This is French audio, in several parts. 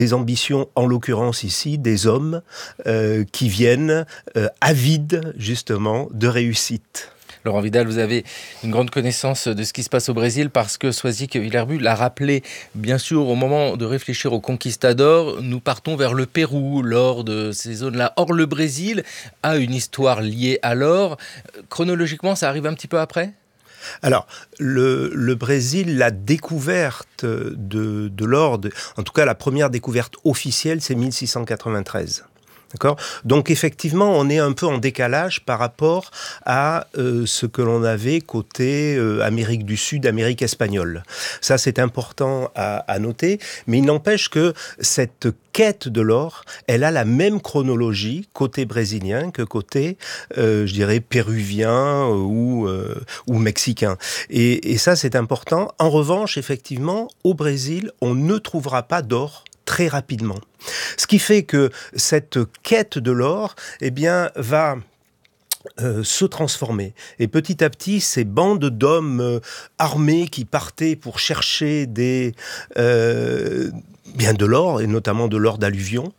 des ambitions, en l'occurrence ici, des hommes qui viennent avides justement de réussite. Laurent Vidal, vous avez une grande connaissance de ce qui se passe au Brésil parce que Soisig Villers-Bus l'a rappelé, bien sûr, au moment de réfléchir aux conquistadors, nous partons vers le Pérou lors de ces zones-là. Or, le Brésil a une histoire liée à l'or. Chronologiquement, ça arrive un petit peu après ? Alors, le Brésil, la découverte de l'or, en tout cas la première découverte officielle, c'est 1693. D'accord ? Donc effectivement, on est un peu en décalage par rapport à ce que l'on avait côté Amérique du Sud, Amérique espagnole. Ça, c'est important à noter, mais il n'empêche que cette quête de l'or, elle a la même chronologie côté brésilien que côté, je dirais, péruvien ou mexicain. Et ça, c'est important. En revanche, effectivement, au Brésil, on ne trouvera pas d'or très rapidement. Ce qui fait que cette quête de l'or, va se transformer. Et petit à petit, ces bandes d'hommes armés qui partaient pour chercher de l'or, et notamment de l'or d'alluvion,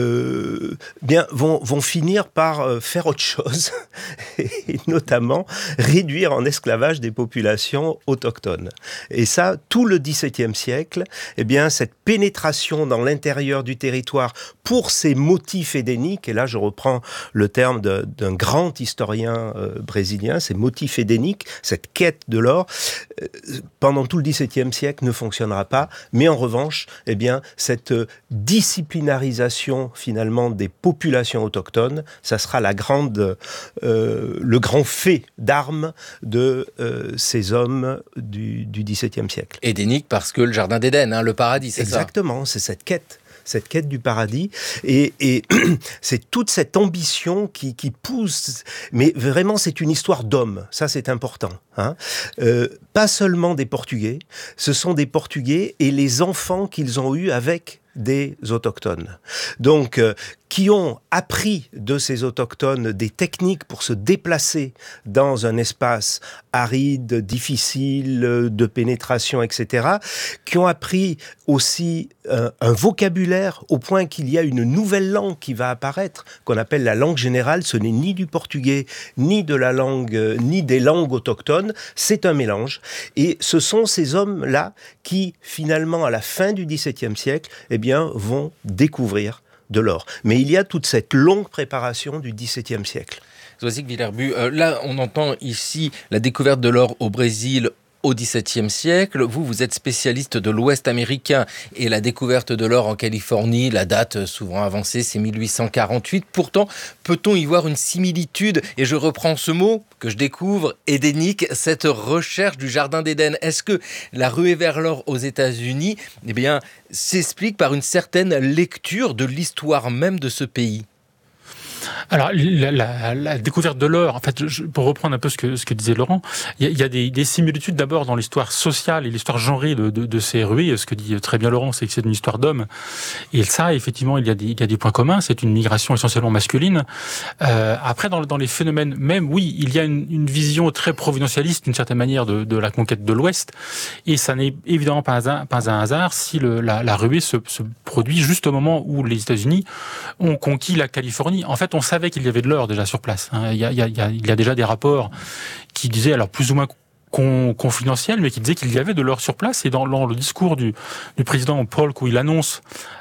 vont finir par faire autre chose, et notamment réduire en esclavage des populations autochtones. Et ça, tout le XVIIe siècle, cette pénétration dans l'intérieur du territoire pour ces motifs édéniques, et là je reprends le terme d'un grand historien brésilien, ces motifs édéniques, cette quête de l'or, pendant tout le XVIIe siècle ne fonctionnera pas, mais en revanche, cette disciplinarisation finalement des populations autochtones, ça sera le grand fait d'armes de ces hommes du XVIIe siècle. Édénique parce que le jardin d'Éden, le paradis, c'est ça ? Exactement, c'est cette quête du paradis, et c'est toute cette ambition qui pousse, mais vraiment c'est une histoire d'hommes, ça c'est important. Pas seulement des Portugais, ce sont des Portugais et les enfants qu'ils ont eus avec des autochtones. Donc, qui ont appris de ces autochtones des techniques pour se déplacer dans un espace aride, difficile, de pénétration, etc., qui ont appris aussi un vocabulaire au point qu'il y a une nouvelle langue qui va apparaître, qu'on appelle la langue générale. Ce n'est ni du portugais, ni de la langue, ni des langues autochtones, c'est un mélange. Et ce sont ces hommes-là qui, finalement, à la fin du XVIIe siècle, vont découvrir de l'or. Mais il y a toute cette longue préparation du XVIIe siècle. Soisig Villers-Bus, là on entend ici la découverte de l'or au Brésil au XVIIe siècle. Vous êtes spécialiste de l'Ouest américain et la découverte de l'or en Californie, la date souvent avancée, c'est 1848. Pourtant, peut-on y voir une similitude ? Et je reprends ce mot que je découvre, édénique, cette recherche du jardin d'Éden. Est-ce que la ruée vers l'or aux États-Unis, s'explique par une certaine lecture de l'histoire même de ce pays ? Alors, la découverte de l'or, en fait, pour reprendre un peu ce que disait Laurent, il y a des similitudes d'abord dans l'histoire sociale et l'histoire genrée de ces ruées. Ce que dit très bien Laurent, c'est que c'est une histoire d'hommes. Et ça, effectivement, il y a des points communs. C'est une migration essentiellement masculine. Après, dans les phénomènes même, oui, il y a une vision très providentialiste, d'une certaine manière, de la conquête de l'Ouest. Et ça n'est évidemment pas un hasard si la ruée se produit juste au moment où les États-Unis ont conquis la Californie. En fait, on savait qu'il y avait de l'or déjà sur place. Il y a déjà des rapports qui disaient, alors plus ou moins confidentiels, mais qui disaient qu'il y avait de l'or sur place. Et dans le discours du président Polk, où il annonce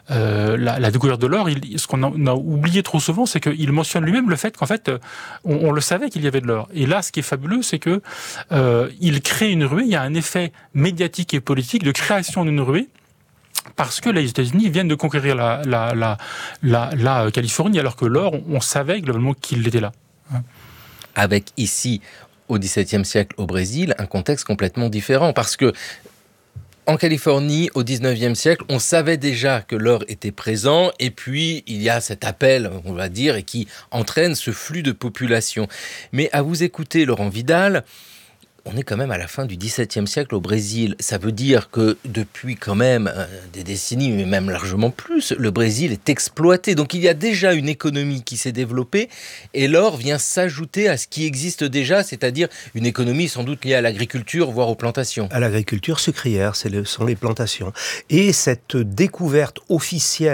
la découverte de l'or, ce qu'on a oublié trop souvent, c'est qu'il mentionne lui-même le fait qu'en fait, on le savait qu'il y avait de l'or. Et là, ce qui est fabuleux, c'est que il crée une ruée. Il y a un effet médiatique et politique de création d'une ruée, parce que les États-Unis viennent de conquérir la Californie, alors que l'or, on savait globalement qu'il était là. Avec ici, au XVIIe siècle, au Brésil, un contexte complètement différent, parce que en Californie, au XIXe siècle, on savait déjà que l'or était présent, et puis il y a cet appel, on va dire, et qui entraîne ce flux de population. Mais à vous écouter, Laurent Vidal, on est quand même à la fin du XVIIe siècle au Brésil. Ça veut dire que depuis quand même des décennies, mais même largement plus, le Brésil est exploité. Donc il y a déjà une économie qui s'est développée et l'or vient s'ajouter à ce qui existe déjà, c'est-à-dire une économie sans doute liée à l'agriculture, voire aux plantations. À l'agriculture sucrière, ce sont les plantations. Et cette découverte officielle